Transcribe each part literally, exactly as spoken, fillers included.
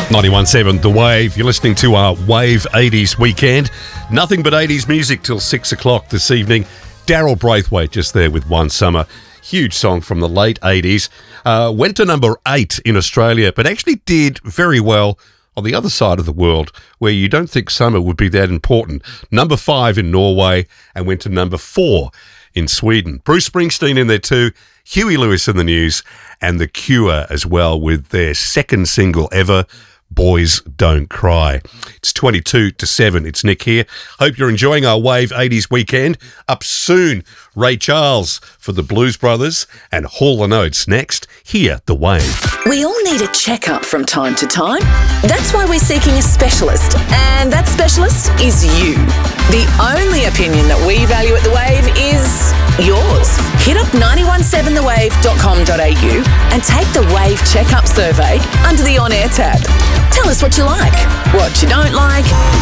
ninety-one point seven The Wave. You're listening to our Wave eighties weekend. Nothing but eighties music till six o'clock this evening. Daryl Braithwaite just there with One Summer. Huge song from the late eighties. Uh, went to number eight in Australia, but actually did very well on the other side of the world, where you don't think summer would be that important. Number five in Norway, and went to number four in Sweden. Bruce Springsteen in there too. Huey Lewis in the News, and The Cure as well with their second single ever, Boys Don't Cry. It's twenty-two to seven. It's Nick here. Hope you're enjoying our Wave eighties weekend. Up soon, Ray Charles for the Blues Brothers and Hall and Oates next. Here, The Wave. We all need a checkup from time to time. That's why we're seeking a specialist, and that specialist is you. The only opinion that we value at The Wave is yours. Hit up nine one seven the wave dot com dot a u and take the Wave Checkup Survey under the On Air tab. Tell us what you like, what you don't like,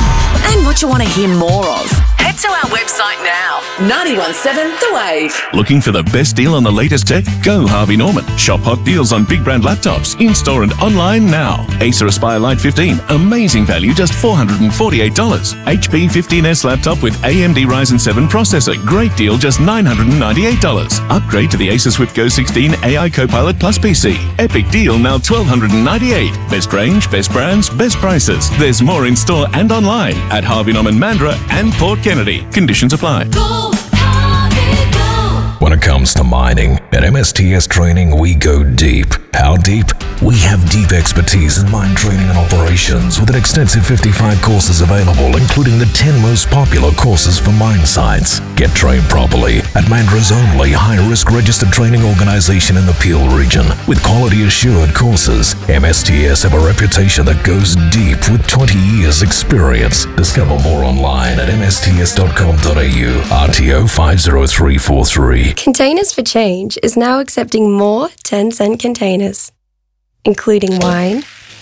and what you want to hear more of. Head to our website now, nine one seven The Wave. Looking for the best deal on the latest tech? Go Harvey Norman. Shop hot deals on big brand laptops, in-store and online now. Acer Aspire Lite fifteen, amazing value, just four hundred forty-eight dollars. H P fifteen S laptop with A M D Ryzen seven processor, great deal, just nine hundred ninety-eight dollars. Upgrade to the Acer Swift Go sixteen A I Copilot Plus P C. Epic deal, now twelve ninety-eight dollars. Best range, best brands, best prices. There's more in store and online at Harvey Norman Mandurah and Port Kennedy. Conditions apply. Go, Harvey, go. When it comes to mining, at M S T S Training, we go deep. How deep? We have deep expertise in mine training and operations with an extensive fifty-five courses available, including the ten most popular courses for mine sites. Get trained properly at Mandurah's only high-risk registered training organization in the Peel region. With quality-assured courses, M S T S have a reputation that goes deep with twenty years experience. Discover more online at m s t s dot com dot a u. R T O five zero three four three. Containers for Change is now accepting more ten cent containers, including wine,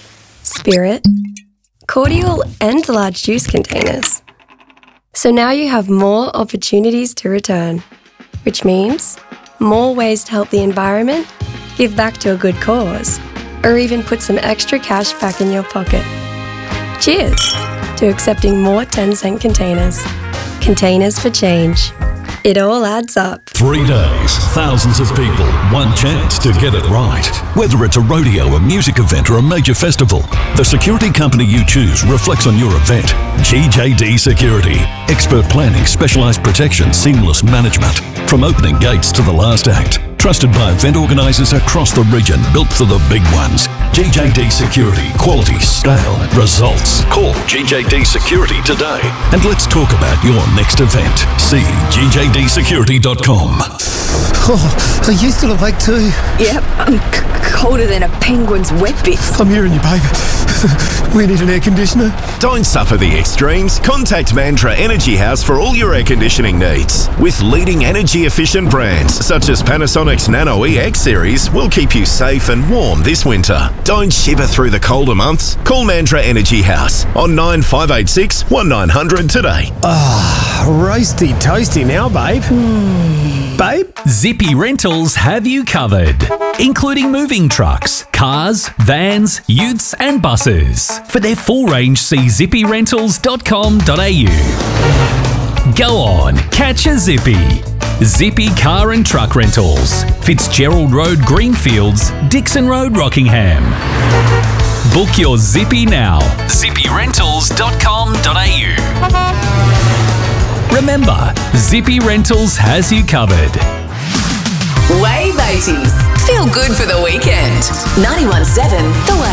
spirit, cordial, and large juice containers. So now you have more opportunities to return, which means more ways to help the environment, give back to a good cause, or even put some extra cash back in your pocket. Cheers to accepting more ten cent containers. Containers for Change. It all adds up. Three days, thousands of people, one chance to get it right. Whether it's a rodeo, a music event, or a major festival, the security company you choose reflects on your event. G J D Security. Expert planning, specialised protection, seamless management. From opening gates to the last act. Trusted by event organisers across the region, built for the big ones. G J D Security. Quality, scale, results. Call G J D Security today. And let's talk about your next event. See g j d security dot com. Oh, are you still awake too? Yep, I'm c- colder than a penguin's wet bits. I'm hearing you, babe. We need an air conditioner. Don't suffer the extremes. Contact Mandurah Energy House for all your air conditioning needs. With leading energy-efficient brands such as Panasonic's Nano E X series, will keep you safe and warm this winter. Don't shiver through the colder months. Call Mandurah Energy House on nine five eight six one nine hundred today. Ah, roasty toasty now, babe. Mm. Babe? Zippy Rentals have you covered, including moving trucks, cars, vans, utes and buses. For their full range, see zippy rentals dot com dot a u. Go on, catch a zippy. Zippy Car and Truck Rentals, Fitzgerald Road, Greenfields, Dixon Road, Rockingham. Book your Zippy now, zippy rentals dot com dot a u. Remember, Zippy Rentals has you covered. Wave eighties. Feel good for the weekend. ninety-one point seven The Wave.